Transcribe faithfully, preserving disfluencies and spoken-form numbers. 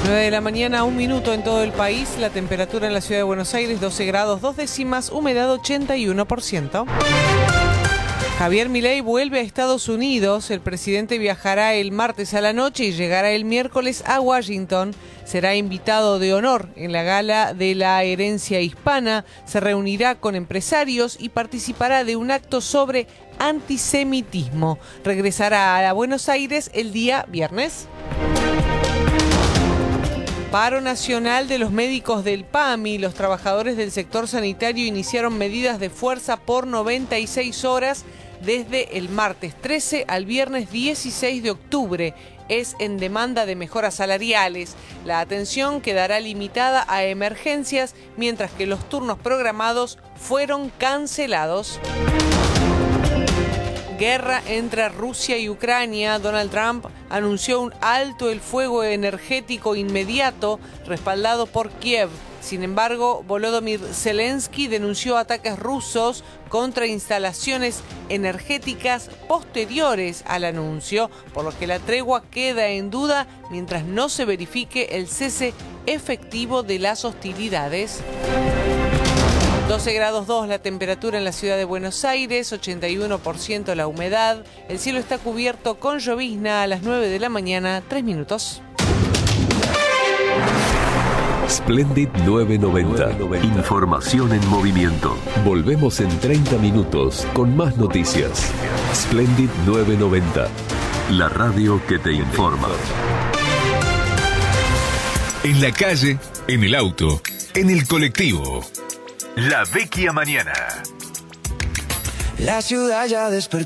nueve de la mañana, un minuto en todo el país. La temperatura en la ciudad de Buenos Aires, doce grados, dos décimas, humedad ochenta y uno por ciento. Javier Milei vuelve a Estados Unidos. El presidente viajará el martes a la noche y llegará el miércoles a Washington. Será invitado de honor en la gala de la herencia hispana. Se reunirá con empresarios y participará de un acto sobre antisemitismo. Regresará a Buenos Aires el día viernes. Paro nacional de los médicos del P A M I. Los trabajadores del sector sanitario iniciaron medidas de fuerza por noventa y seis horas desde el martes trece al viernes dieciséis de octubre. Es en demanda de mejoras salariales. La atención quedará limitada a emergencias, mientras que los turnos programados fueron cancelados. Guerra entre Rusia y Ucrania. Donald Trump anunció un alto el fuego energético inmediato, respaldado por Kiev. Sin embargo, Volodymyr Zelensky denunció ataques rusos contra instalaciones energéticas posteriores al anuncio, por lo que la tregua queda en duda mientras no se verifique el cese efectivo de las hostilidades. doce grados dos la temperatura en la ciudad de Buenos Aires, ochenta y uno por ciento la humedad. El cielo está cubierto con llovizna. A las nueve de la mañana, tres minutos. Splendid nueve noventa. Información en movimiento. Volvemos en treinta minutos con más noticias. Splendid nueve noventa. La radio que te informa. En la calle, en el auto, en el colectivo. La Vecchia Mañana. La ciudad ya despertó.